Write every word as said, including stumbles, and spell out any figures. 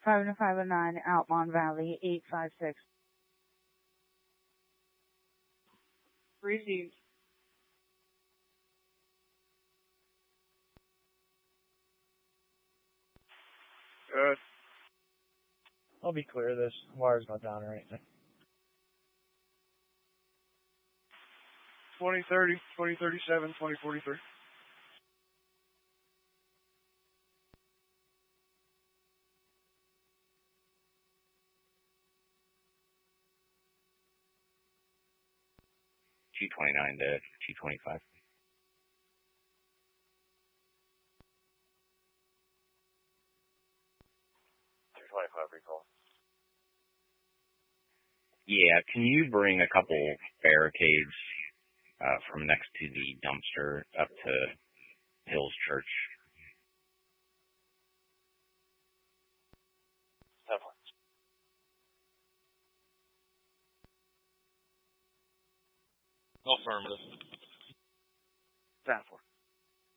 five five nine Altamont Valley, eight five six. Received. Good. I'll be clear. This wire's not down or anything. twenty thirty, twenty thirty-seven, twenty forty-three. two twenty-nine to two twenty-five. two twenty-five recall. Yeah, can you bring a couple barricades uh, from next to the dumpster up to Hills Church? Definitely. Affirmative. Ten four.